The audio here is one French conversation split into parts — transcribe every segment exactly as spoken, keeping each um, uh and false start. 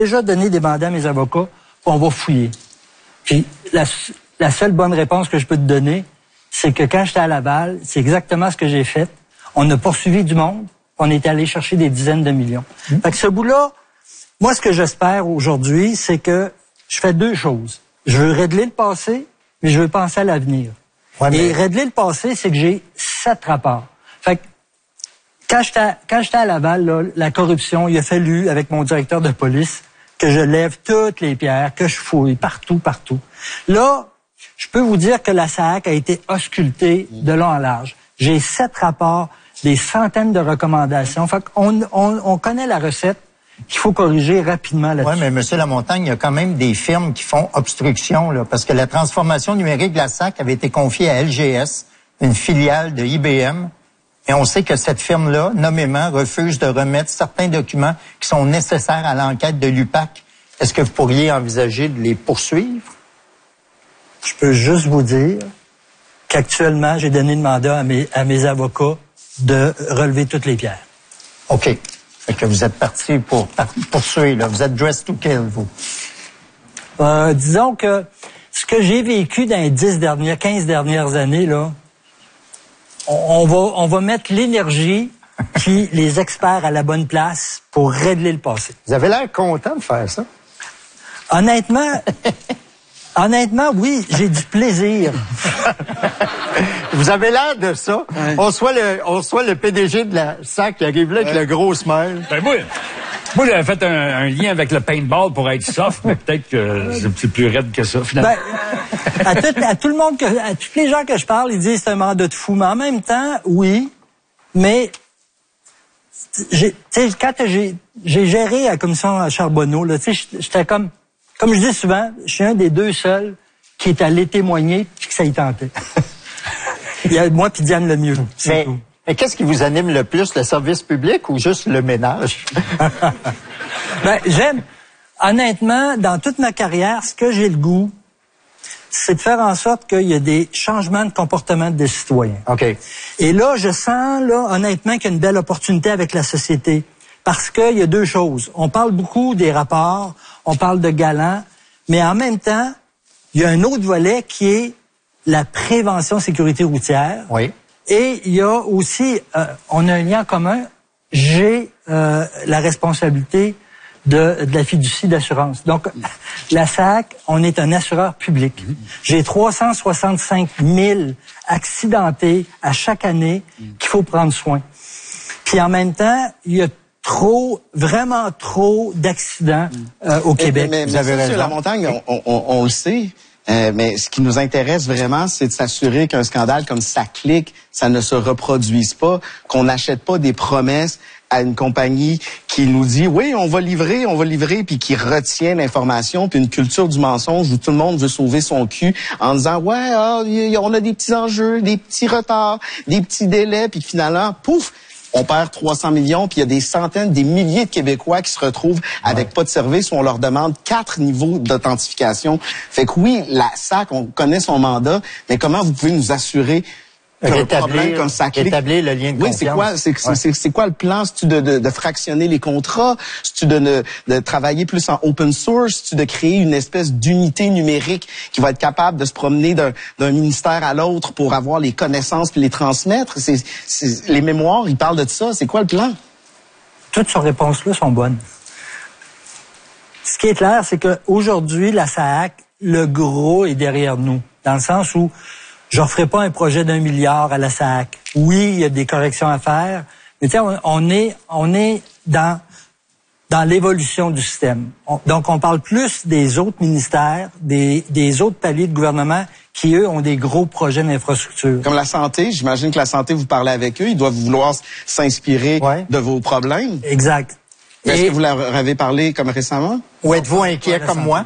déjà donné des mandats à mes avocats, on va fouiller. Puis la, la seule bonne réponse que je peux te donner, c'est que quand j'étais à Laval, c'est exactement ce que j'ai fait. On a poursuivi du monde, on est allé chercher des dizaines de millions. Mmh. Fait que ce bout-là, moi, ce que j'espère aujourd'hui, c'est que je fais deux choses. Je veux régler le passé, mais je veux penser à l'avenir. Ouais, mais... Et régler le passé, c'est que j'ai sept rapports. Fait que quand j'étais, quand j'étais à Laval, là, la corruption, il a fallu, avec mon directeur de police, que je lève toutes les pierres, que je fouille partout, partout. Là, je peux vous dire que la S A A C a été auscultée de long en large. J'ai sept rapports, des centaines de recommandations. Fait qu'on on, on connaît la recette qu'il faut corriger rapidement là-dessus. Oui, mais M. Lamontagne, il y a quand même des firmes qui font obstruction, là, parce que la transformation numérique de la S A C avait été confiée à L G S, une filiale de I B M, et on sait que cette firme-là, nommément, refuse de remettre certains documents qui sont nécessaires à l'enquête de l'U P A C. Est-ce que vous pourriez envisager de les poursuivre? Je peux juste vous dire qu'actuellement, j'ai donné le mandat à mes, à mes avocats de relever toutes les pierres. OK. Fait que vous êtes parti pour poursuivre, là. Vous êtes dressed to kill, vous. Euh, disons que ce que j'ai vécu dans les dix dernières, quinze dernières années, là, on, on va, on va mettre l'énergie puis les experts à la bonne place pour régler le passé. Vous avez l'air content de faire ça. Honnêtement, honnêtement, oui, j'ai du plaisir. Vous avez l'air de ça. Ouais. On soit le, on soit le P D G de la S A C qui arrive là avec ouais. le gros smile. Ben moi, moi j'avais fait un, un lien avec le paintball pour être soft, mais peut-être que c'est plus raide que ça, finalement. Ben, à, tout, à tout le monde, que, à tous les gens que je parle, ils disent que c'est un mandat de fou. Mais en même temps, oui, mais j'ai, quand j'ai, j'ai géré la commission à Charbonneau, là, j'étais comme, comme je dis souvent, je suis un des deux seuls qui est allé témoigner puis que ça y tentait. Il y a moi puis Diane Lemieux. Mais, mais qu'est-ce qui vous anime le plus, le service public ou juste le ménage? Ben, j'aime, honnêtement, dans toute ma carrière, ce que j'ai le goût, c'est de faire en sorte qu'il y ait des changements de comportement des citoyens. OK. Et là, je sens, là, honnêtement, qu'il y a une belle opportunité avec la société. Parce qu'il y a deux choses. On parle beaucoup des rapports, on parle de galants, mais en même temps, il y a un autre volet qui est la prévention sécurité routière. Oui. Et il y a aussi, euh, on a un lien commun, j'ai euh, la responsabilité de, de la fiducie d'assurance. Donc, la S A C, on est un assureur public. J'ai trois cent soixante-cinq mille accidentés à chaque année qu'il faut prendre soin. Puis en même temps, il y a trop, vraiment trop d'accidents euh, au Québec. Mais, mais, Vous avez mais ça, raison. sur la montagne, on, on, on le sait. Euh, mais ce qui nous intéresse vraiment, c'est de s'assurer qu'un scandale comme ça clique, ça ne se reproduise pas, qu'on n'achète pas des promesses à une compagnie qui nous dit oui, on va livrer, on va livrer, puis qui retient l'information, puis une culture du mensonge où tout le monde veut sauver son cul en disant ouais, ah, on a des petits enjeux, des petits retards, des petits délais, puis finalement, pouf, on perd trois cents millions, puis il y a des centaines, des milliers de Québécois qui se retrouvent avec ouais. pas de service où on leur demande quatre niveaux d'authentification. Fait que oui, la S A C, on connaît son mandat, mais comment vous pouvez nous assurer qu'un problème comme ça clique? Établir le lien de oui, confiance. c'est quoi, c'est, c'est, ouais. c'est, c'est quoi le plan? C'est-tu de, de, de fractionner les contrats? C'est-tu de, de, de travailler plus en open source? C'est-tu de créer une espèce d'unité numérique qui va être capable de se promener d'un, d'un ministère à l'autre pour avoir les connaissances puis les transmettre? C'est, c'est, les mémoires, ils parlent de ça. C'est quoi le plan? Toutes ces réponses-là sont bonnes. Ce qui est clair, c'est qu'aujourd'hui, la S A C, le gros est derrière nous. Dans le sens où je ne referai pas un projet d'un milliard à la S A C. Oui, il y a des corrections à faire, mais tu sais, on, on est, on est dans, dans l'évolution du système. On, donc, on parle plus des autres ministères, des, des autres paliers de gouvernement qui, eux, ont des gros projets d'infrastructure. Comme la santé, j'imagine que la santé, vous parlez avec eux, ils doivent vouloir s'inspirer ouais. de vos problèmes. Exact. Mais est-ce que vous leur avez parlé comme récemment? Ou êtes-vous inquiet comme moi?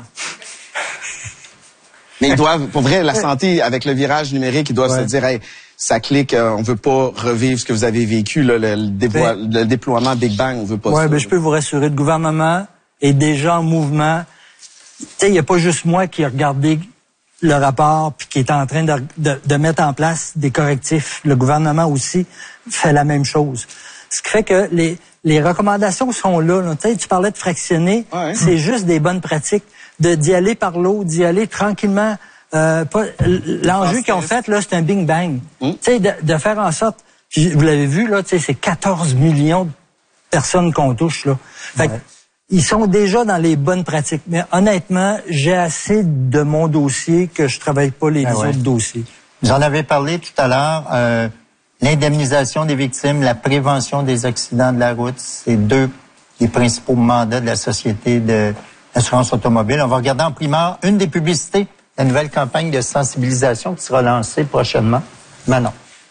Mais ils doivent, pour vrai, la santé, avec le virage numérique, ils doivent ouais. se dire, hey, ça clique, euh, on veut pas revivre ce que vous avez vécu, là, le, le, déploie, ben, le déploiement Big Bang, on veut pas ouais, ça. Ben, je peux vous rassurer, le gouvernement est déjà en mouvement. Tu sais, il n'y a pas juste moi qui ai regardé le rapport puis qui est en train de, de, de mettre en place des correctifs. Le gouvernement aussi fait la même chose. Ce qui fait que les, les recommandations sont là. là. Tu sais, tu parlais de fractionner, ouais. c'est juste des bonnes pratiques. De d'y aller par l'eau, d'y aller tranquillement. Euh, pas, l'enjeu qu'ils ont fait, là, c'est un bing bang. Mm. Tu sais, de, de faire en sorte, vous l'avez vu, là, tu sais, c'est quatorze millions de personnes qu'on touche, là. Fait ouais. Ils sont déjà dans les bonnes pratiques. Mais honnêtement, j'ai assez de mon dossier que je travaille pas les ben ouais. autres dossiers. Vous en avez parlé tout à l'heure. Euh, l'indemnisation des victimes, la prévention des accidents de la route, c'est deux des principaux mandats de la Société de l'assurance automobile. On va regarder en primeur une des publicités, la nouvelle campagne de sensibilisation qui sera lancée prochainement. Manon.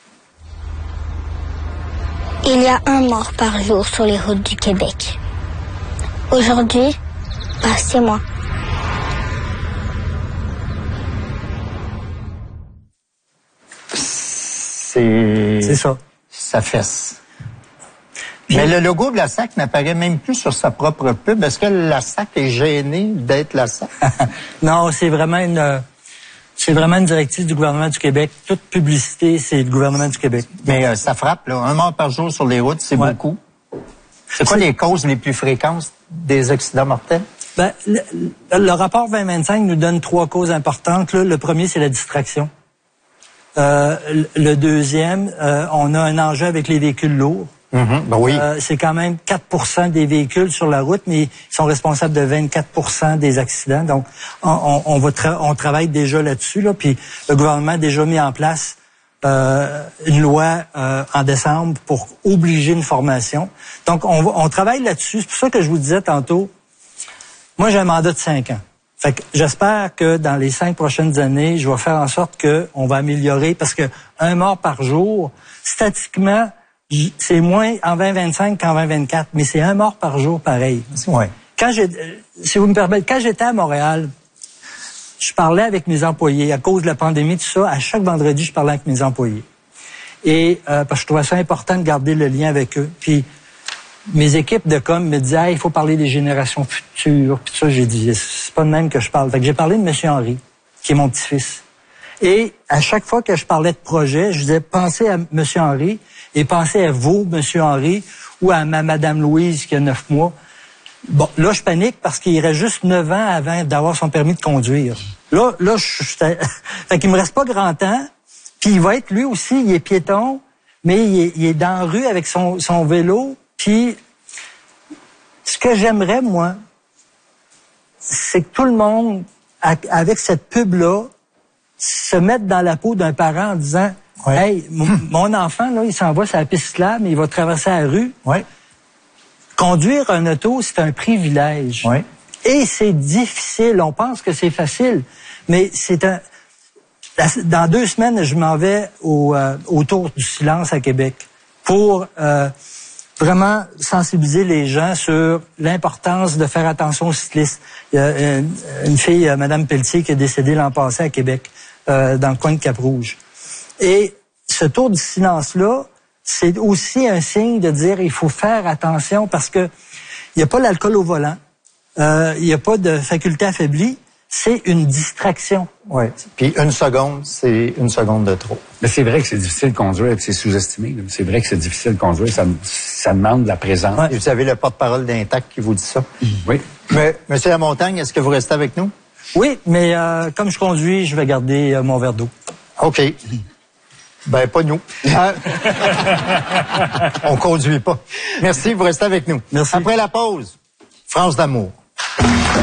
Il y a un mort par jour sur les routes du Québec. Aujourd'hui, bah, c'est moi. C'est... C'est ça. Ça fesse. Puis, mais le logo de la S A C n'apparaît même plus sur sa propre pub. Est-ce que la S A C est gênée d'être la S A C? Non, c'est vraiment une... C'est vraiment une directive du gouvernement du Québec. Toute publicité, c'est le gouvernement du Québec. Mais euh, ça frappe, là. Un mort par jour sur les routes, c'est ouais. beaucoup. C'est quoi les causes les plus fréquentes des accidents mortels? Ben, le, le rapport vingt vingt-cinq nous donne trois causes importantes. Là. Le premier, c'est la distraction. Euh, le deuxième, euh, on a un enjeu avec les véhicules lourds. Mm-hmm, ben oui. Euh, c'est quand même quatre pour cent des véhicules sur la route, mais ils sont responsables de vingt-quatre pour cent des accidents. Donc, on, on, on, va tra- on travaille déjà là-dessus. Là, puis le gouvernement a déjà mis en place euh, une loi euh, en décembre pour obliger une formation. Donc, on, va, on travaille là-dessus. C'est pour ça que je vous disais tantôt, moi, j'ai un mandat de cinq ans. Fait que j'espère que dans les cinq prochaines années, je vais faire en sorte qu'on va améliorer, parce que un mort par jour, statistiquement, c'est moins en vingt vingt-cinq qu'en vingt vingt-quatre, mais c'est un mort par jour pareil. Ouais. Quand j'ai, si vous me permettez, quand j'étais à Montréal, je parlais avec mes employés. À cause de la pandémie, tout ça, à chaque vendredi, je parlais avec mes employés. Et euh, parce que je trouvais ça important de garder le lien avec eux. Puis mes équipes de com me disaient, hey, il faut parler des générations futures. Puis ça, j'ai dit, c'est pas de même que je parle. Fait que j'ai parlé de M. Henry, qui est mon petit-fils. Et à chaque fois que je parlais de projet, je disais, pensez à M. Henry et pensez à vous, M. Henry, ou à ma Madame Louise, qui a neuf mois. Bon, là, je panique parce qu'il reste juste neuf ans avant d'avoir son permis de conduire. Là, là, je... fait qu'il me reste pas grand temps. Puis il va être, lui aussi, il est piéton, mais il est, il est dans la rue avec son, son vélo. Puis, ce que j'aimerais, moi, c'est que tout le monde, avec cette pub-là, se mette dans la peau d'un parent en disant, ouais. Hey, mon enfant, là, il s'en va sur la piste cyclable, mais il va traverser la rue. Ouais. Conduire un auto, c'est un privilège. Ouais. Et c'est difficile. On pense que c'est facile, mais c'est un... Dans deux semaines, je m'en vais au, euh, au Tour du silence à Québec pour euh, vraiment sensibiliser les gens sur l'importance de faire attention aux cyclistes. Il y a une, une fille, euh, Mme Pelletier, qui est décédée l'an passé à Québec, euh, dans le coin de Cap-Rouge. Et ce Tour du silence-là, c'est aussi un signe de dire il faut faire attention parce que il n'y a pas l'alcool au volant, euh, il n'y a pas de faculté affaiblie, c'est une distraction. Oui. Puis une seconde, c'est une seconde de trop. Mais c'est vrai que c'est difficile de conduire, c'est sous-estimé. C'est vrai que c'est difficile de conduire, ça, ça demande de la présence. Ouais. Et vous avez le porte-parole d'Intact qui vous dit ça. Oui. Mais, Monsieur Lamontagne, est-ce que vous restez avec nous? Oui, mais euh, comme je conduis, je vais garder euh, mon verre d'eau. OK. Ben, pas nous. Euh, on conduit pas. Merci, vous restez avec nous. Merci. Après la pause, France d'amour.